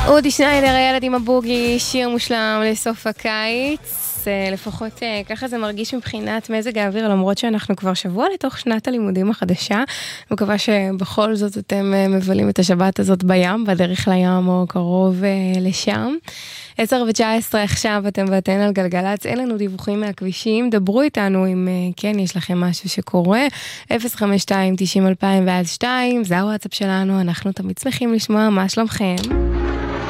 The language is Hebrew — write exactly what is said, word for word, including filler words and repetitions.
אודי שניידר, הילד עם הבוגי, שיר מושלם לסוף הקיץ. לפחות ככה זה מרגיש מבחינת מזג האוויר, למרות שאנחנו כבר שבוע לתוך שנת הלימודים החדשה. מקווה שבכל זאת אתם מבלים את השבת הזאת בים, בדרך לים או קרוב לשם. עשר ותשע עשרה עכשיו אתם ואתן על גלגלץ, אין לנו דיווחים מהכבישים, דברו איתנו אם כן יש לכם משהו שקורה. אפס חמש שתיים תשעים אלפיים ואז שתיים, זה הוואטסאפ שלנו, אנחנו תמיד שמחים לשמוע מה שלומכם.